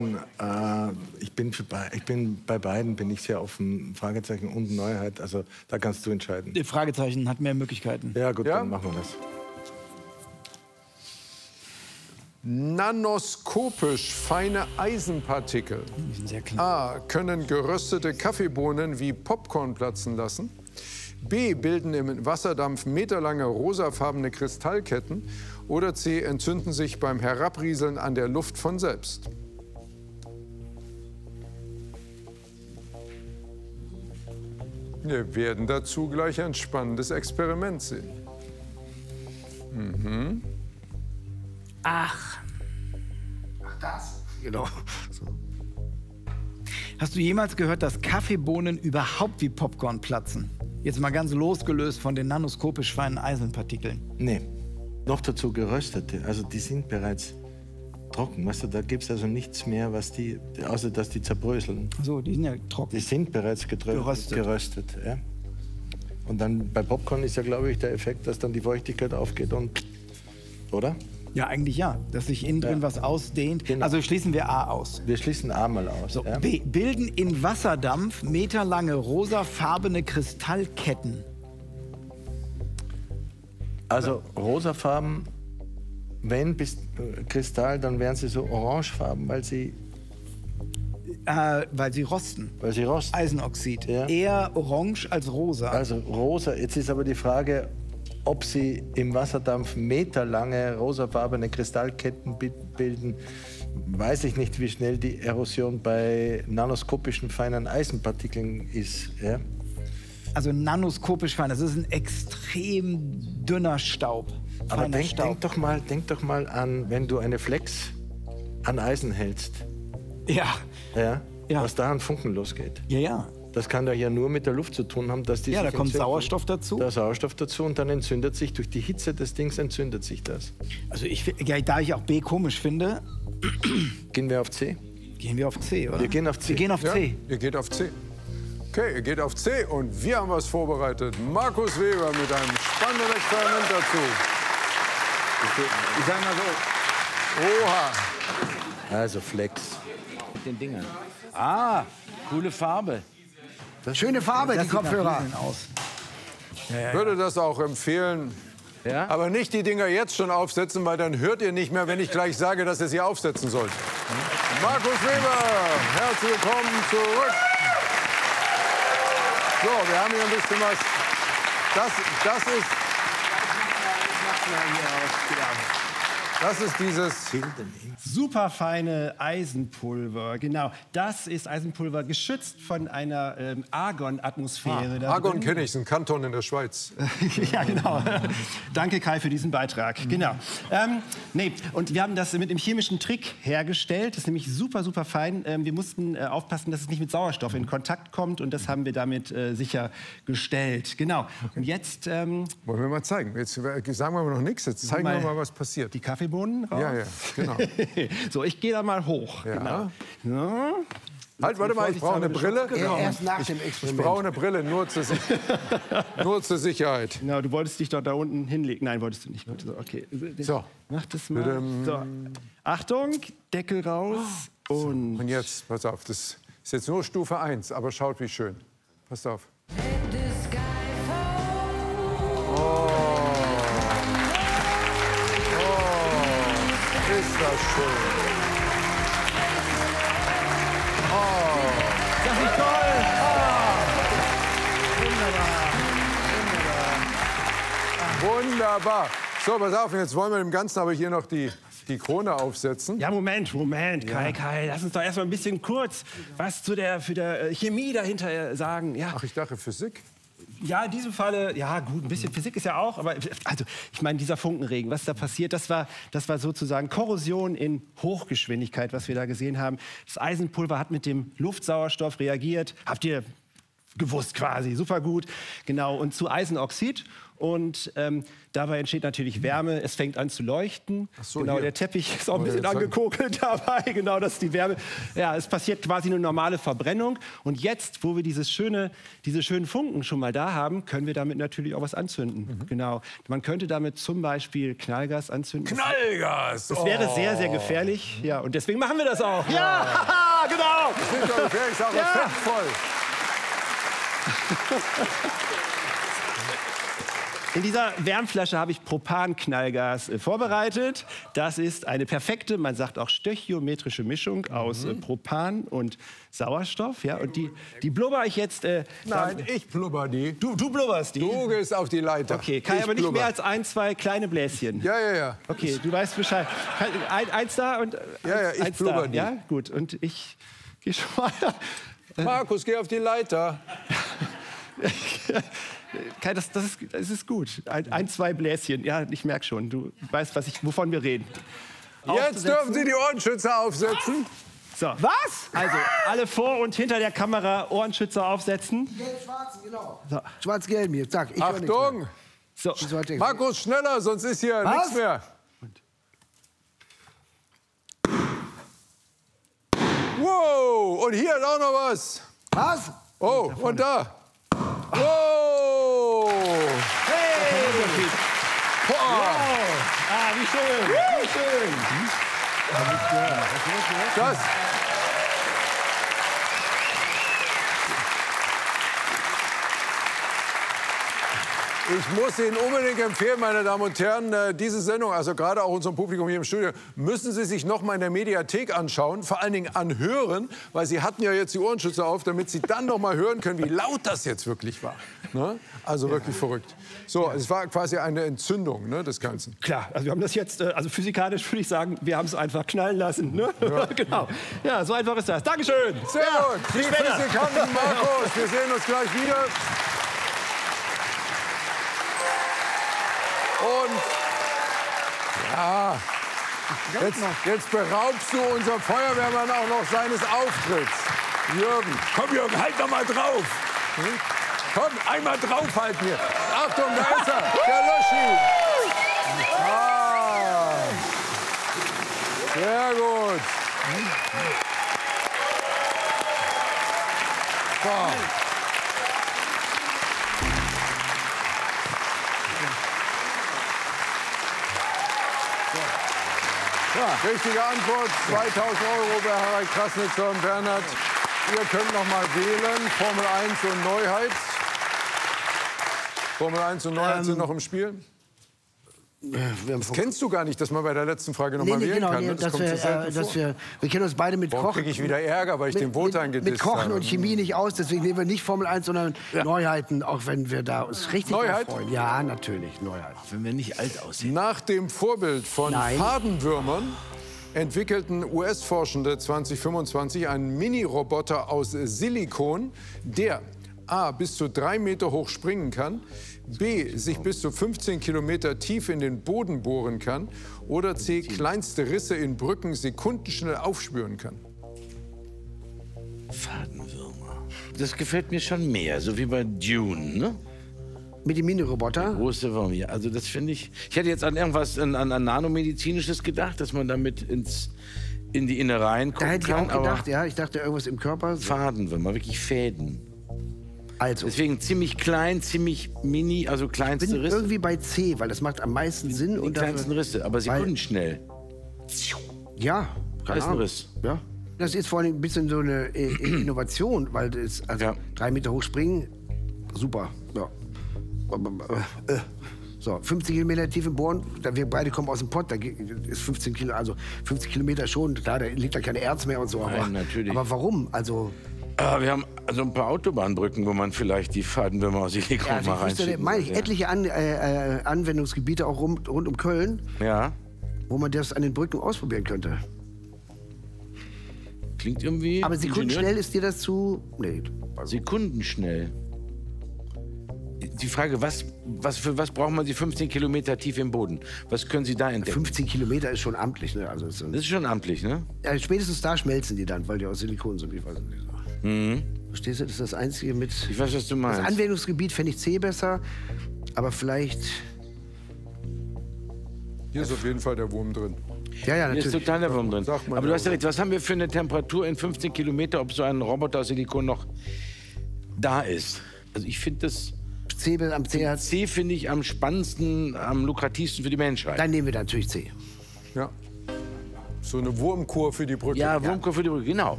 Ich bin bei beiden bin ich sehr offen. Fragezeichen und Neuheit. Also da kannst du entscheiden. Die Fragezeichen hat mehr Möglichkeiten. Ja gut, dann machen wir das. Nanoskopisch feine Eisenpartikel. Die sind sehr klar. A. Können geröstete Kaffeebohnen wie Popcorn platzen lassen. B. Bilden im Wasserdampf meterlange rosafarbene Kristallketten. Oder C. Entzünden sich beim Herabrieseln an der Luft von selbst. Wir werden dazu gleich ein spannendes Experiment sehen. Ach. Ach, das? Genau. So. Hast du jemals gehört, dass Kaffeebohnen überhaupt wie Popcorn platzen? Jetzt mal ganz losgelöst von den nanoskopisch feinen Eisenpartikeln. Nee, noch dazu geröstete. Also die sind bereits trocken. Weißt du, da gibt es also nichts mehr, außer dass die zerbröseln. So, die sind ja trocken. Die sind bereits geröstet. Ja. Und dann bei Popcorn ist ja, glaube ich, der Effekt, dass dann die Feuchtigkeit aufgeht und... Oder? Ja, eigentlich ja. Dass sich innen drin was ausdehnt. Genau. Also schließen wir A aus. Wir schließen A mal aus. So, ja? B. Bilden in Wasserdampf meterlange rosafarbene Kristallketten. Also rosafarben, wenn bis Kristall, dann wären sie so orangefarben, weil sie rosten. Weil sie rosten. Eisenoxid. Ja. Eher orange als rosa. Also rosa. Jetzt ist aber die Frage, ob sie im Wasserdampf meterlange rosafarbene Kristallketten bilden. Weiß ich nicht, wie schnell die Erosion bei nanoskopischen feinen Eisenpartikeln ist. Ja? Also nanoskopisch fein. Das ist ein extrem dünner Staub. Aber Feiner denk doch mal an, wenn du eine Flex an Eisen hältst. Ja. Ja? Ja. Was da an Funken losgeht. Ja, ja. Das kann doch ja nur mit der Luft zu tun haben, dass die Ja, sich da kommt entzünden. Sauerstoff dazu. Da Sauerstoff dazu und dann entzündet sich, durch die Hitze des Dings entzündet sich das. Also da ich auch B komisch finde, Gehen wir auf C? gehen wir auf C, oder? Wir gehen auf C. Wir gehen auf Ja, C. ihr geht auf C. Okay, ihr geht auf C und wir haben was vorbereitet. Markus Weber mit einem spannenden Experiment dazu. Ich sag mal so. Oha. Also Flex. Mit den Dingern. Ah, coole Farbe. Schöne Farbe, die Kopfhörer. Aus. Würde das auch empfehlen. Ja? Aber nicht die Dinger jetzt schon aufsetzen, weil dann hört ihr nicht mehr, wenn ich gleich sage, dass ihr sie aufsetzen sollt. Markus Weber, herzlich willkommen zurück. So, wir haben hier ein bisschen was. Das ist dieses Superfeine Eisenpulver, genau. Das ist Eisenpulver, geschützt von einer Argon-Atmosphäre. da Argon drin. kenne ich, ist ein Kanton in der Schweiz. Ja, genau. Danke, Kai, für diesen Beitrag. Genau. Nee, und wir haben das mit dem chemischen Trick hergestellt. Das ist nämlich super, super fein. Wir mussten aufpassen, dass es nicht mit Sauerstoff in Kontakt kommt. Und das haben wir damit sichergestellt. Genau. Und jetzt... Wollen wir mal zeigen. Jetzt sagen wir noch nichts, jetzt zeigen wir mal, was passiert. Die Kaffeebohnen raus. Ja, genau. So, ich gehe da mal hoch. Ja. Genau. So. Halt, warte mal, ich brauche eine Brille. Erst nach dem Ich Experiment. brauche eine Brille, nur zur Sicherheit. Genau, du wolltest dich doch da unten hinlegen. Nein, wolltest du nicht. So, okay. So. Mach das mal. So. Achtung, Deckel raus. Und jetzt, pass auf, das ist jetzt nur Stufe 1, aber schaut, wie schön. Passt auf. Ist das schön. Das ist toll! Wunderbar. So, pass auf, jetzt wollen wir dem Ganzen aber hier noch die Krone aufsetzen. Ja, Moment, Kai, lass uns doch erst mal ein bisschen kurz was zu der Chemie dahinter sagen. Ja. Ach, ich dachte Physik. Ja, in diesem Falle, ja gut, ein bisschen Physik ist ja auch, aber also ich meine, dieser Funkenregen, was da passiert, das war sozusagen Korrosion in Hochgeschwindigkeit, was wir da gesehen haben. Das Eisenpulver hat mit dem Luftsauerstoff reagiert. Habt ihr gewusst quasi, super gut. Genau, und zu Eisenoxid. Und dabei entsteht natürlich Wärme, es fängt an zu leuchten. So, genau, hier. der Teppich ist auch ein bisschen angekokelt dabei. Genau, das ist die Wärme. Ja, es passiert quasi eine normale Verbrennung. Und jetzt, wo wir diese schönen Funken schon mal da haben, können wir damit natürlich auch was anzünden. Genau. Man könnte damit zum Beispiel Knallgas anzünden. Knallgas! Das wäre sehr, sehr gefährlich. Ja, und deswegen machen wir das auch. Ja, genau. Das ist doch gefährlich, ist auch effektvoll. In dieser Wärmflasche habe ich Propan-Knallgas vorbereitet. Das ist eine perfekte, man sagt auch stöchiometrische Mischung aus Propan und Sauerstoff. Ja, und die blubber ich jetzt. Nein, ich blubber die. Du blubberst die? Du gehst auf die Leiter. Okay, Kai, Ich aber nicht blubber. mehr als 1, 2 kleine Bläschen. Ja. Okay, du weißt Bescheid. Eins da und Ja, ich eins blubber da. die. Ja, gut. Und ich gehe schon mal. Markus, geh auf die Leiter. Kai, das ist gut. 1, 2 Bläschen. Ja, ich merke schon. Du weißt, wovon wir reden. Jetzt dürfen Sie die Ohrenschützer aufsetzen. So. Was? Also, alle vor und hinter der Kamera Ohrenschützer aufsetzen. Gelb-schwarz, genau. So. Schwarz-gelb hier, zack. Ich höre nichts Achtung! So. mehr. Markus, schneller, sonst ist hier Was? nichts mehr. Wow, und hier auch noch was. Was? Oh, und da. Wow. Hey! Boah. Ah, wie schön. Wie schön. Das. Ich muss Ihnen unbedingt empfehlen, meine Damen und Herren, diese Sendung, also gerade auch unserem Publikum hier im Studio, müssen Sie sich noch mal in der Mediathek anschauen, vor allen Dingen anhören, weil Sie hatten ja jetzt die Ohrenschützer auf, damit Sie dann noch mal hören können, wie laut das jetzt wirklich war. Ne? Also wirklich verrückt. So, es war quasi eine Entzündung, ne, des Ganzen. Klar, also wir haben das jetzt, also physikalisch würde ich sagen, wir haben es einfach knallen lassen. Ne? Ja. Genau. Ja, so einfach ist das. Dankeschön. Sehr gut. Die Physikanten, Markus, wir sehen uns gleich wieder. Und ja, jetzt beraubst du unser Feuerwehrmann auch noch seines Auftritts. Jürgen, komm Jürgen, halt doch mal drauf. Komm, einmal draufhalten hier. Achtung, da ist er, der Löschi. Ah, sehr gut. Boah. Ja, richtige Antwort, 2.000 € bei Harald Krasnitzer und Bernhard. Ihr könnt noch mal wählen, Formel 1 und Neuheit. Formel 1 und Neuheit sind noch im Spiel. Das kennst du gar nicht, dass man bei der letzten Frage noch mal wählen kann. Ne? Das kommt so selten vor. wir kennen uns beide mit Warum Kochen. kriege ich wieder Ärger, weil ich den Wotan gedisst Mit Kochen habe. und Chemie nicht aus, deswegen nehmen wir nicht Formel 1, sondern Neuheiten, auch wenn wir da uns richtig Neuheit? drauf freuen. Ja, natürlich, Neuheit. Wenn wir nicht alt aussehen. Nach dem Vorbild von Nein. Fadenwürmern entwickelten US-Forschende 2025 einen Mini-Roboter aus Silikon, der A, bis zu 3 Meter hoch springen kann, B, sich bis zu 15 Kilometer tief in den Boden bohren kann oder C, kleinste Risse in Brücken sekundenschnell aufspüren kann. Fadenwürmer. Das gefällt mir schon mehr, so wie bei Dune, ne? Mit dem Mini-Roboter? Große Würmer, ja. Also das finde ich... Ich hätte jetzt an irgendwas, an Nanomedizinisches gedacht, dass man damit in die Innereien gucken Da hätte ich kann. auch gedacht, aber ja. Ich dachte, irgendwas im Körper. Fadenwürmer, wirklich Fäden. Also, Deswegen ziemlich klein, ziemlich mini, also ich kleinste bin Risse. irgendwie bei C, weil das macht am meisten Sinn. Die Und kleinsten Risse, aber sekundenschnell. Ja, Da keine ist ein Ahnung. Riss. Ja. Das ist vor allem ein bisschen so eine Innovation, weil das, also Ja. 3 Meter hoch springen, super. Ja. So, 50 Kilometer tief im Bohren, wir beide kommen aus dem Pott, da ist 15 Kilo, also 50 Kilometer schon, klar, da liegt da kein Erz mehr und so. Aber, Nein, natürlich. aber warum? Also, Wir haben also ein paar Autobahnbrücken, wo man vielleicht die Fadenwürmer aus Silikon ja, mal reinschieben meine ich, würde, etliche Anwendungsgebiete auch rund um Köln, ja. wo man das an den Brücken ausprobieren könnte. Klingt irgendwie... Aber sekundenschnell ist dir das zu... Nee. Sekundenschnell. Die Frage, für was braucht man sie 15 Kilometer tief im Boden? Was können Sie da entdecken? 15 Kilometer ist schon amtlich, ne? Also, Das ist schon amtlich, ne? ja, spätestens da schmelzen die dann, weil die aus Silikon sind. Ich weiß nicht. Verstehst du, das ist das Einzige mit... Ich weiß, was du meinst. Das Anwendungsgebiet fände ich C besser, aber vielleicht... Hier ist auf jeden Fall der Wurm drin. Ja, ja, Hier ist natürlich. total der Wurm drin. Sagt man Aber du ja hast ja so. recht, was haben wir für eine Temperatur in 15 Kilometer, ob so ein Roboter aus Silikon noch da ist? Also ich finde das... C am C. C finde ich am spannendsten, am lukrativsten für die Menschheit. Dann nehmen wir natürlich C. Ja. So eine Wurmkur für die Brücke. Ja, Wurmkur für die Brücke, genau.